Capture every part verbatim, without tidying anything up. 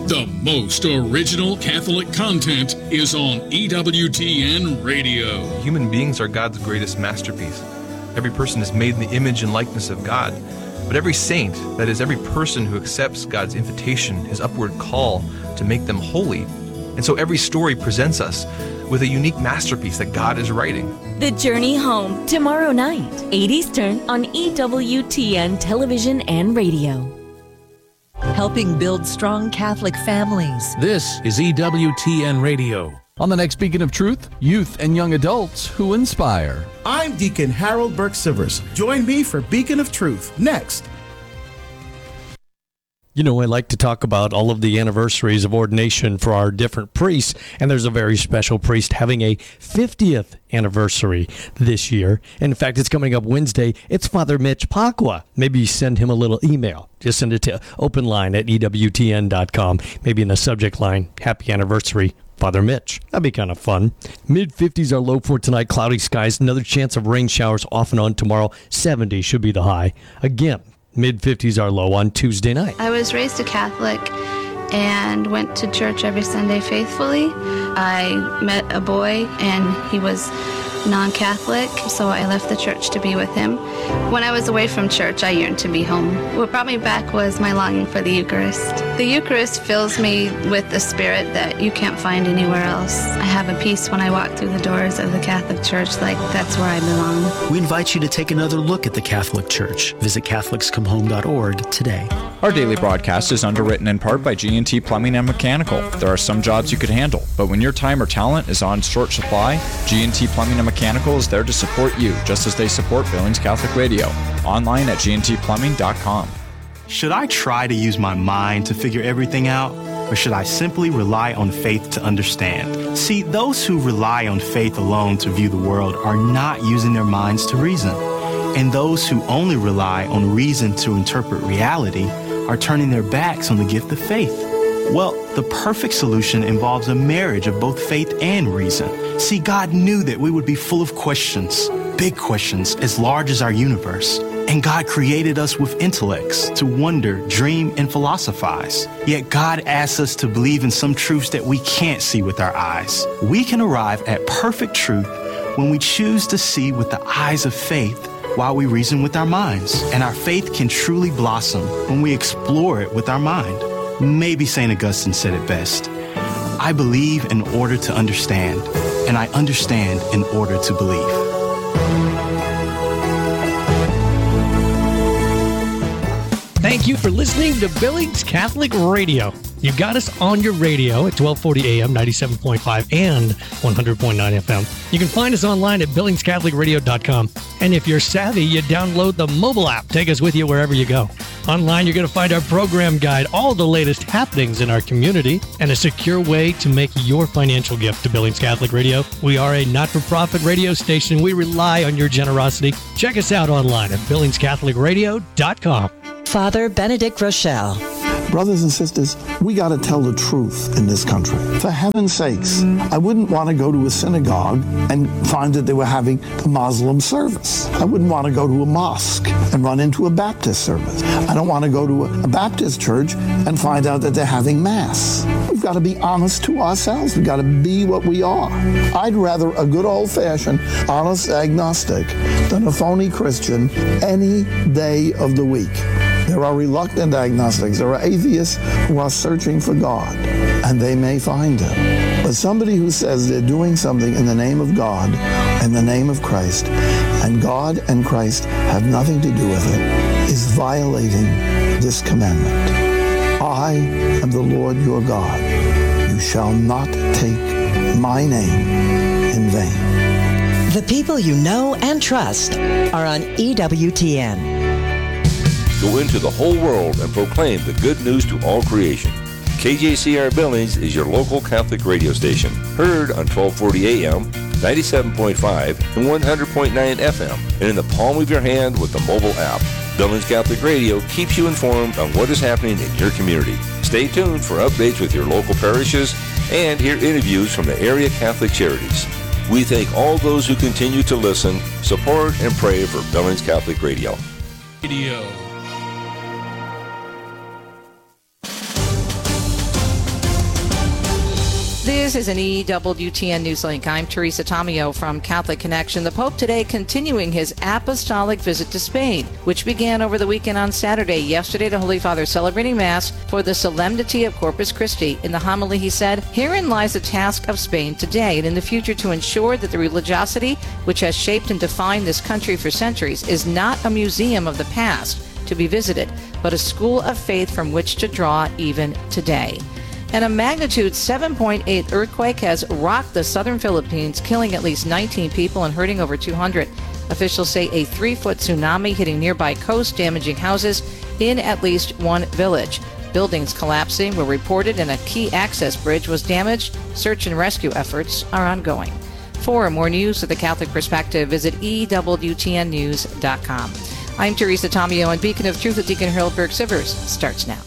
The most original Catholic content is on E W T N Radio. Human beings are God's greatest masterpiece. Every person is made in the image and likeness of God. But every saint, that is, every person who accepts God's invitation, his upward call to make them holy. And so every story presents us with a unique masterpiece that God is writing. The Journey Home, tomorrow night, eight Eastern on E W T N Television and Radio. Helping build strong Catholic families. This is E W T N Radio. On the next Beacon of Truth, youth and young adults who inspire. I'm Deacon Harold Burke-Sivers. Join me for Beacon of Truth next. You know, I like to talk about all of the anniversaries of ordination for our different priests, and there's a very special priest having a fiftieth anniversary this year. And in fact, it's coming up Wednesday. It's Father Mitch Pacwa. Maybe send him a little email. Just send it to open line at E W T N dot com. Maybe in the subject line, Happy Anniversary, Father Mitch. That'd be kind of fun. mid fifties are low for tonight. Cloudy skies. Another chance of rain showers off and on tomorrow. seventy should be the high. Again, mid fifties are low on Tuesday night. I was raised a Catholic and went to church every Sunday faithfully. I met a boy and he was non-Catholic, so I left the church to be with him. When I was away from church, I yearned to be home. What brought me back was my longing for the Eucharist. The Eucharist fills me with the spirit that you can't find anywhere else. I have a peace when I walk through the doors of the Catholic Church, like that's where I belong. We invite you to take another look at the Catholic Church. Visit Catholics Come Home dot org today. Our daily broadcast is underwritten in part by G and T Plumbing and Mechanical. There are some jobs you could handle, but when your time or talent is on short supply, G and T Plumbing and Mechanical is there to support you, just as they support Billings Catholic Radio. Online at G and T plumbing dot com. Should I try to use my mind to figure everything out, or should I simply rely on faith to understand? See, those who rely on faith alone to view the world are not using their minds to reason. And those who only rely on reason to interpret reality are turning their backs on the gift of faith. Well, the perfect solution involves a marriage of both faith and reason. See, God knew that we would be full of questions, big questions as large as our universe. And God created us with intellects to wonder, dream, and philosophize. Yet God asks us to believe in some truths that we can't see with our eyes. We can arrive at perfect truth when we choose to see with the eyes of faith while we reason with our minds. And our faith can truly blossom when we explore it with our mind. Maybe Saint Augustine said it best. I believe in order to understand, and I understand in order to believe. Thank you for listening to Billings Catholic Radio. You got us on your radio at twelve forty A M, ninety-seven point five, and one hundred point nine F M. You can find us online at billings catholic radio dot com. And if you're savvy, you download the mobile app. Take us with you wherever you go. Online, you're going to find our program guide, all the latest happenings in our community, and a secure way to make your financial gift to Billings Catholic Radio. We are a not-for-profit radio station. We rely on your generosity. Check us out online at billings catholic radio dot com. Father Benedict Rochelle. Brothers and sisters, we got to tell the truth in this country. For heaven's sakes, I wouldn't want to go to a synagogue and find that they were having a Muslim service. I wouldn't want to go to a mosque and run into a Baptist service. I don't want to go to a Baptist church and find out that they're having Mass. We've got to be honest to ourselves. We've got to be what we are. I'd rather a good old-fashioned, honest agnostic than a phony Christian any day of the week. There are reluctant agnostics. There are atheists who are searching for God, and they may find Him. But somebody who says they're doing something in the name of God, in the name of Christ, and God and Christ have nothing to do with it, is violating this commandment. I am the Lord your God. You shall not take my name in vain. The people you know and trust are on E W T N. Go into the whole world and proclaim the good news to all creation. K J C R Billings is your local Catholic radio station. Heard on twelve forty A M, ninety-seven point five, and one hundred point nine F M, and in the palm of your hand with the mobile app. Billings Catholic Radio keeps you informed on what is happening in your community. Stay tuned for updates with your local parishes and hear interviews from the area Catholic charities. We thank all those who continue to listen, support, and pray for Billings Catholic Radio. Radio. This is an E W T N Newslink. I'm Teresa Tomeo from Catholic Connection. The Pope today continuing his apostolic visit to Spain, which began over the weekend on Saturday. Yesterday, the Holy Father celebrating Mass for the solemnity of Corpus Christi. In the homily, he said, "Herein lies the task of Spain today and in the future to ensure that the religiosity which has shaped and defined this country for centuries is not a museum of the past to be visited, but a school of faith from which to draw even today." And a magnitude seven point eight earthquake has rocked the southern Philippines, killing at least nineteen people and hurting over two hundred. Officials say a three-foot tsunami hitting nearby coast, damaging houses in at least one village. Buildings collapsing were reported and a key access bridge was damaged. Search and rescue efforts are ongoing. For more news of the Catholic Perspective, visit E W T N news dot com. I'm Teresa Tomeo, and Beacon of Truth with Deacon Harold Burke-Sivers starts now.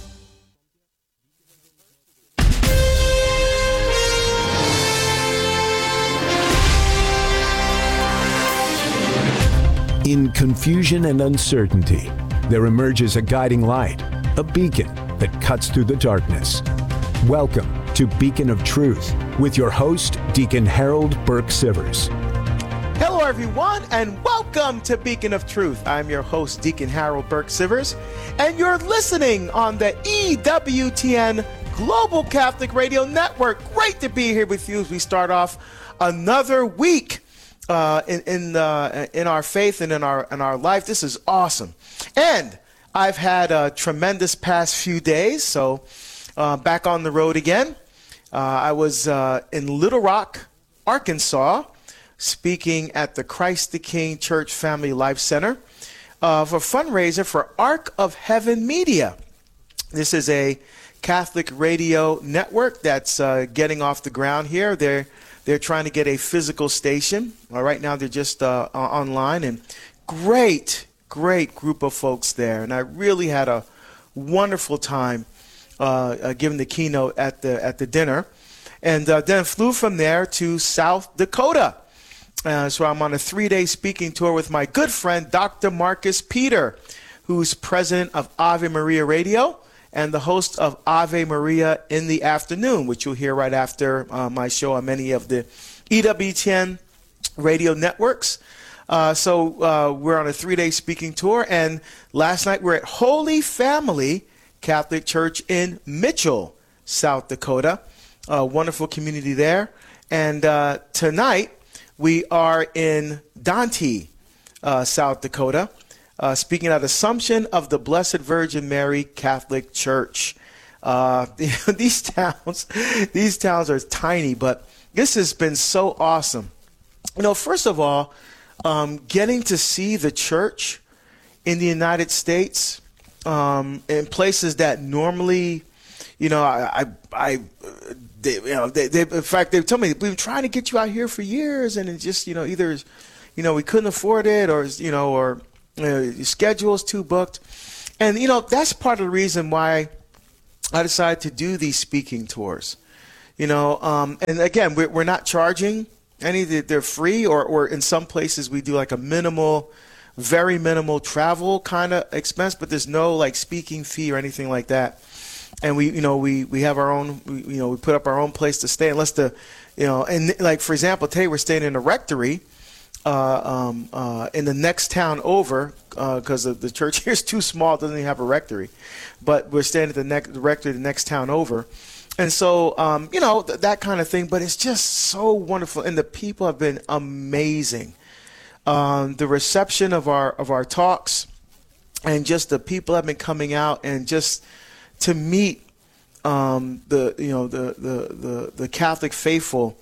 In confusion and uncertainty, there emerges a guiding light, a beacon that cuts through the darkness. Welcome to Beacon of Truth with your host, Deacon Harold Burke-Sivers. Hello, everyone, and welcome to Beacon of Truth. I'm your host, Deacon Harold Burke-Sivers, and you're listening on the E W T N Global Catholic Radio Network. Great to be here with you as we start off another week Uh, in in, uh, in our faith and in our in our life. This is awesome, and I've had a tremendous past few days. So uh, back on the road again. Uh, I was uh, in Little Rock, Arkansas, speaking at the Christ the King Church Family Life Center uh, for a fundraiser for Ark of Heaven Media. This is a Catholic radio network that's uh, getting off the ground here. They're They're trying to get a physical station. Uh, right now, they're just uh, online, and great, great group of folks there. And I really had a wonderful time uh, uh, giving the keynote at the at the dinner, and uh, then flew from there to South Dakota. Uh, so I'm on a three-day speaking tour with my good friend Doctor Marcus Peter, who's president of Ave Maria Radio and the host of Ave Maria in the Afternoon, which you'll hear right after uh, my show on many of the E W T N radio networks. Uh, so uh, we're on a three-day speaking tour, and last night we're at Holy Family Catholic Church in Mitchell, South Dakota. A wonderful community there. And uh, tonight we are in Dante, uh, South Dakota. Uh, speaking at Assumption of the Blessed Virgin Mary Catholic Church. Uh, these towns, these towns are tiny, but this has been so awesome. You know, first of all, um, getting to see the church in the United States um, in places that normally, you know, I, I, I they, you know, they, they, in fact, they told me we've been trying to get you out here for years, and it just, you know, either, you know, we couldn't afford it, or you know, or Uh, your schedule is too booked. And, you know, that's part of the reason why I decided to do these speaking tours. You know, um, and again, we're, we're not charging any, they're free, or, or in some places we do like a minimal, very minimal travel kind of expense, but there's no like speaking fee or anything like that. And we, you know, we, we have our own, we, you know, we put up our own place to stay unless the, you know, and like, for example, today we're staying in a rectory Uh, um, uh, in the next town over, because uh, the church here is too small, it doesn't even have a rectory. But we're staying at the, next, the rectory the next town over. And so, um, you know, th- that kind of thing. But it's just so wonderful. And the people have been amazing. Um, the reception of our of our talks, and just the people have been coming out, and just to meet um, the, you know, the, the, the, the Catholic faithful.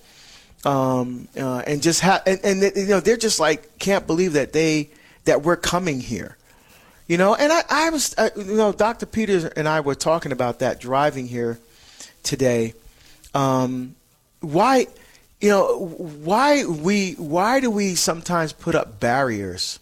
Um, uh, and just have, and, and you know, they're just like, can't believe that they, that we're coming here, you know. And I, I was, I, you know, Doctor Peters and I were talking about that driving here today. Um, why, you know, why we, why do we sometimes put up barriers?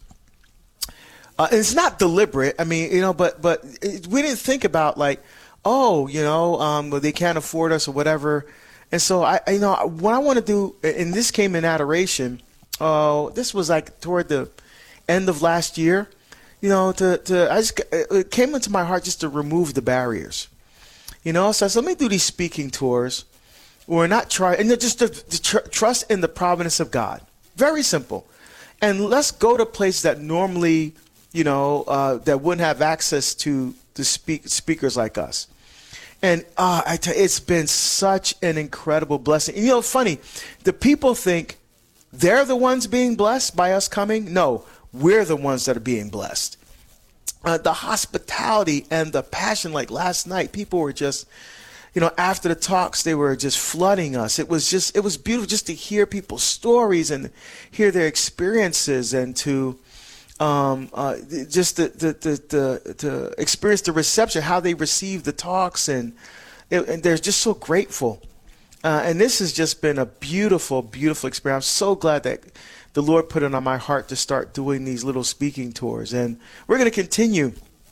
Uh, and it's not deliberate. I mean, you know, but, but it, we didn't think about like, oh, you know, um, well, they can't afford us or whatever. And so, I, you know, what I want to do, and this came in adoration, uh, this was like toward the end of last year, you know, to, to I just, it came into my heart just to remove the barriers, you know. So I said, let me do these speaking tours We're not trying, and just to, to tr- trust in the providence of God. Very simple. And let's go to places that normally, you know, uh, that wouldn't have access to to speak speakers like us. And uh, I tell you, it's been such an incredible blessing. And, you know, funny, the people think they're the ones being blessed by us coming. No, we're the ones that are being blessed. Uh, the hospitality and the passion, like last night, people were just, you know, after the talks, they were just flooding us. It was just, it was beautiful just to hear people's stories and hear their experiences, and to um, uh, just the, the, the, the, to experience the reception, how they received the talks, and, it, and they're just so grateful. Uh, and this has just been a beautiful, beautiful experience. I'm so glad that the Lord put it on my heart to start doing these little speaking tours. And we're going to continue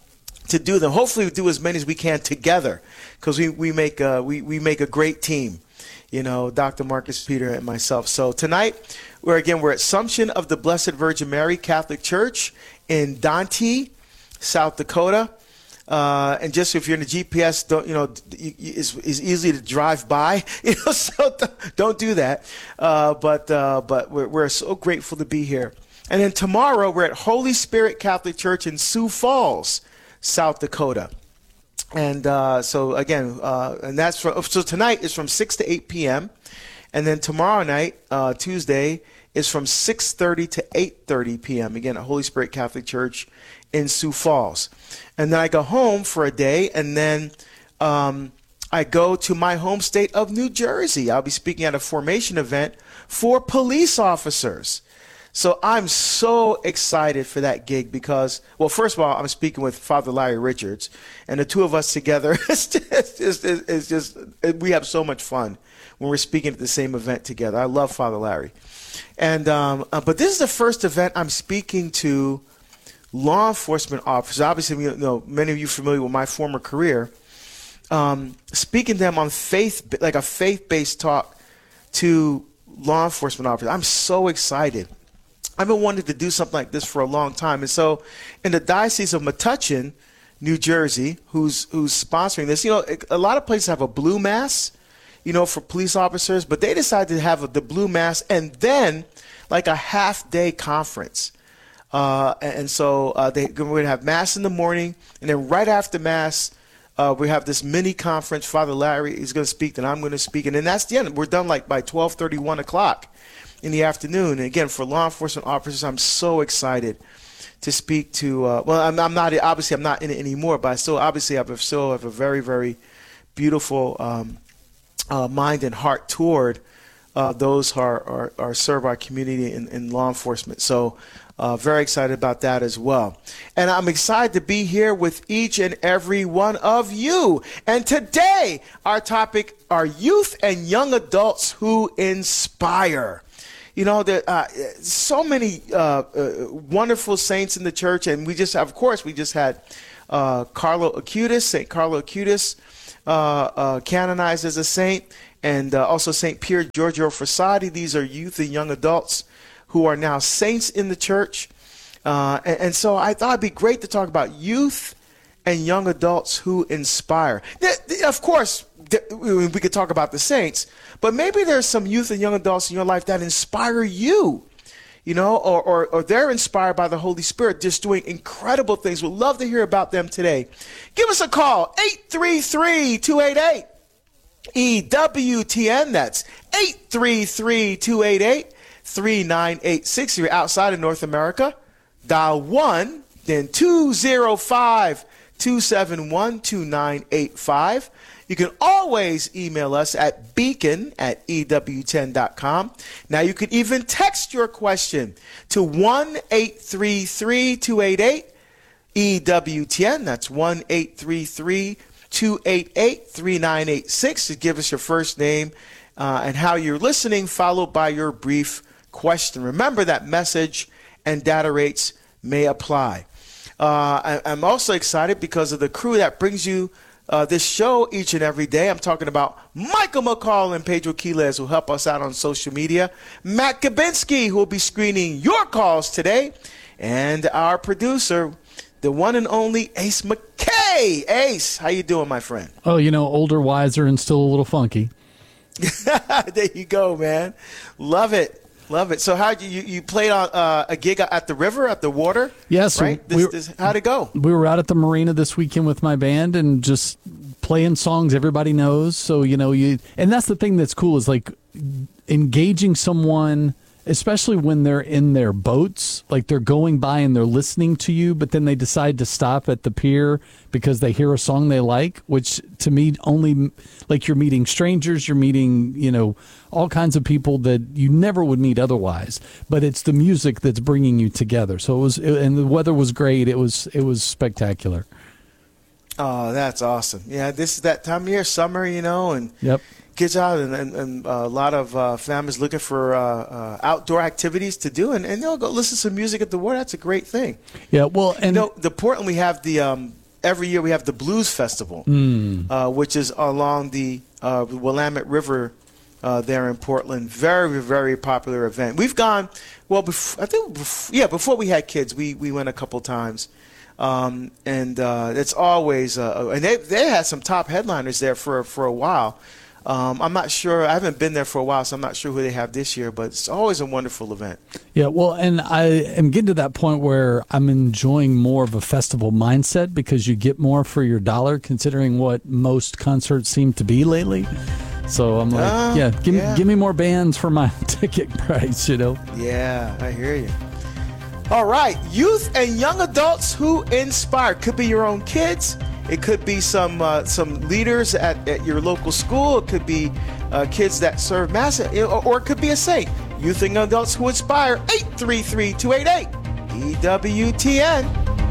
to do them. Hopefully we do as many as we can together, because we, we make a, we, we make a great team, you know, Doctor Marcus Peter and myself. So tonight, we're again, we're at Assumption of the Blessed Virgin Mary Catholic Church in Dante, South Dakota. Uh, and just if you're in the G P S, don't, you know, it's, it's easy to drive by, you know, so don't do that. Uh, but uh, but we're, we're so grateful to be here. And then tomorrow, we're at Holy Spirit Catholic Church in Sioux Falls, South Dakota. And uh, so again, uh, and that's from, so tonight is from six to eight p.m. And then tomorrow night, uh, Tuesday, is from six thirty to eight thirty p.m. Again, at Holy Spirit Catholic Church in Sioux Falls. And then I go home for a day, and then um, I go to my home state of New Jersey. I'll be speaking at a formation event for police officers. So I'm so excited for that gig because, well, first of all, I'm speaking with Father Larry Richards, and the two of us together, it's just, it's just, it's just we have so much fun when we're speaking at the same event together. I love Father Larry. And um, uh, but this is the first event I'm speaking to law enforcement officers. Obviously, you know, many of you are familiar with my former career. Um, speaking to them on faith, like a faith-based talk to law enforcement officers. I'm so excited. I've been wanting to do something like this for a long time. And so in the Diocese of Metuchen, New Jersey, who's who's sponsoring this, you know, a lot of places have a blue mass, you know, for police officers, but they decided to have a, the blue mass and then like a half-day conference. Uh, and so uh, they, we're going to have Mass in the morning, and then right after Mass, uh, we have this mini conference. Father Larry is going to speak, then I'm going to speak, and then that's the end. We're done like by twelve thirty, one o'clock in the afternoon. And again, for law enforcement officers, I'm so excited to speak to, uh, well, I'm, I'm not, obviously I'm not in it anymore, but I still, obviously I have, still have a very, very beautiful um, uh, mind and heart toward uh, those who are, are, are serve our community in, in law enforcement. So uh, very excited about that as well. And I'm excited to be here with each and every one of you. And today, our topic are youth and young adults who inspire. You know, there uh, so many uh, uh, wonderful saints in the church, and we just, of course, we just had uh, Carlo Acutis, Saint Carlo Acutis, uh, uh, canonized as a saint, and uh, also Saint Pier Giorgio Frassati. These are youth and young adults who are now saints in the church, uh, and, and so I thought it'd be great to talk about youth and young adults who inspire. Of course, we could talk about the saints, but maybe there's some youth and young adults in your life that inspire you, you know, or, or, or they're inspired by the Holy Spirit, just doing incredible things. We'd love to hear about them today. Give us a call, eight three three, two eight eight, E W T N. That's eight three three, two eight eight, three nine eight six. If you're outside of North America, dial one, then two zero five, two seven one, two nine eight five. You can always email us at beacon at E W ten dot com. Now, you can even text your question to one eight three three, two eight eight, E W T N. That's one eight three three, two eight eight, three nine eight six to give us your first name uh, and how you're listening, followed by your brief question. Remember that message and data rates may apply. Uh, I, I'm also excited because of the crew that brings you Uh, this show each and every day. I'm talking about Michael McCall and Pedro Quiles, who help us out on social media. Matt Kabinski, who will be screening your calls today. And our producer, the one and only Ace McKay. Ace, how you doing, my friend? Oh, you know, older, wiser, and still a little funky. There you go, man. Love it. Love it. So how you you, you played on uh, a gig at the river, at the water? Yes. Right? This, we, this, how'd it go? We were out at the marina this weekend with my band and just playing songs everybody knows. So, you know, you and that's the thing that's cool is like engaging someone, especially when they're in their boats, like they're going by and they're listening to you, but then they decide to stop at the pier because they hear a song they like, which to me only, like you're meeting strangers, you're meeting, you know, all kinds of people that you never would meet otherwise, but it's the music that's bringing you together. So it was, and the weather was great. It was, it was spectacular. Oh, that's awesome. Yeah, this is that time of year, summer, you know, and yep. kids out and, and, and a lot of uh, families looking for uh, uh, outdoor activities to do, and, and they'll go listen to some music at the water. That's a great thing. Yeah, well, and you know, the Portland, we have the um, every year we have the Blues Festival, mm. uh, which is along the uh, Willamette River uh, there in Portland. Very, very popular event. We've gone, well, bef- I think, bef- yeah, before we had kids, we, we went a couple times. Um, and uh, it's always, uh, and they they had some top headliners there for for a while. Um, I'm not sure. I haven't been there for a while, so I'm not sure who they have this year. But it's always a wonderful event. Yeah, well, and I am getting to that point where I'm enjoying more of a festival mindset because you get more for your dollar, considering what most concerts seem to be lately. So I'm like, uh, yeah, give yeah. me give me more bands for my ticket price, you know. Yeah, I hear you. All right, youth and young adults who inspire. Could be your own kids. It could be some uh, some leaders at, at your local school. It could be uh, kids that serve mass, or, or it could be a saint. Youth and adults who inspire. eight three three, two eight eight, E W T N.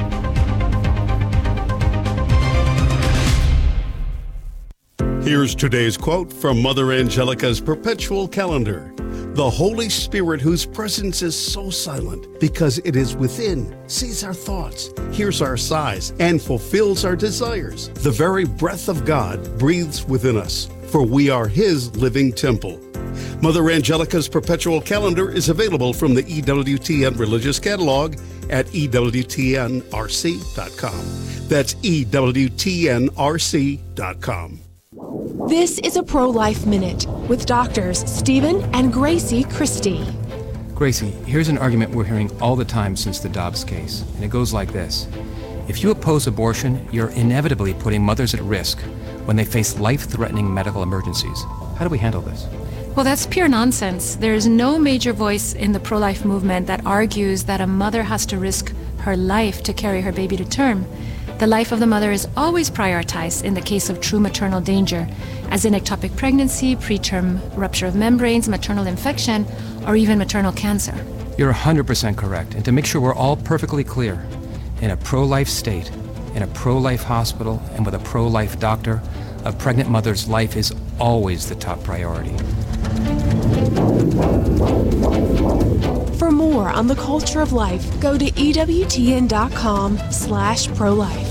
Here's today's quote from Mother Angelica's perpetual calendar. The Holy Spirit, whose presence is so silent because it is within, sees our thoughts, hears our sighs, and fulfills our desires. The very breath of God breathes within us, for we are His living temple. Mother Angelica's perpetual calendar is available from the E W T N Religious Catalog at E W T N R C dot com. That's E W T N R C dot com. This is a Pro-Life Minute with doctors Stephen and Gracie Christie. Gracie, here's an argument we're hearing all the time since the Dobbs case, and it goes like this. If you oppose abortion, you're inevitably putting mothers at risk when they face life-threatening medical emergencies. How do we handle this? Well, that's pure nonsense. There is no major voice in the pro-life movement that argues that a mother has to risk her life to carry her baby to term. The life of the mother is always prioritized in the case of true maternal danger, as in ectopic pregnancy, preterm rupture of membranes, maternal infection, or even maternal cancer. You're one hundred percent correct. And to make sure we're all perfectly clear, in a pro-life state, in a pro-life hospital, and with a pro-life doctor, a pregnant mother's life is always the top priority. For more on the culture of life, go to E W T N dot com slash pro-life.